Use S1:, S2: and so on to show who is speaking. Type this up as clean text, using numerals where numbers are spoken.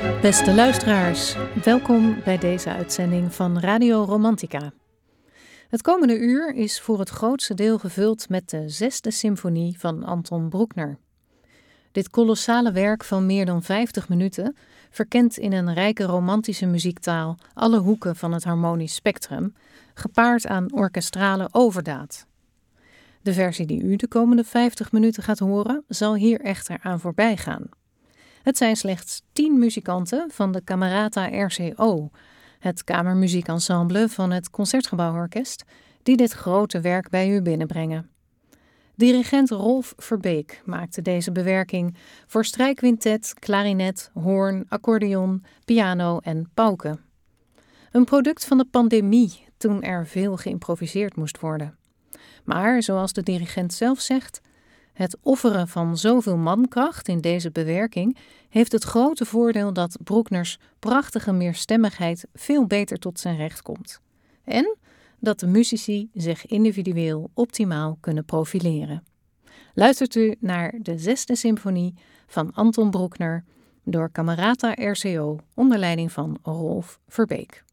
S1: Beste luisteraars, welkom bij deze uitzending van Radio Romantica. Het komende uur is voor het grootste deel gevuld met de 6e symfonie van Anton Bruckner. Dit kolossale werk van meer dan 50 minuten verkent in een rijke romantische muziektaal alle hoeken van het harmonisch spectrum, gepaard aan orkestrale overdaad. De versie die u de komende 50 minuten gaat horen, zal hier echter aan voorbij gaan. Het zijn slechts 10 muzikanten van de Camerata RCO, het kamermuziekensemble van het Concertgebouworkest, die dit grote werk bij u binnenbrengen. Dirigent Rolf Verbeek maakte deze bewerking voor strijkquintet, klarinet, hoorn, accordeon, piano en pauken. Een product van de pandemie, toen er veel geïmproviseerd moest worden. Maar, zoals de dirigent zelf zegt, het offeren van zoveel mankracht in deze bewerking heeft het grote voordeel dat Bruckners prachtige meerstemmigheid veel beter tot zijn recht komt. En dat de muzici zich individueel optimaal kunnen profileren. Luistert u naar de 6e symfonie van Anton Bruckner door Camerata RCO onder leiding van Rolf Verbeek.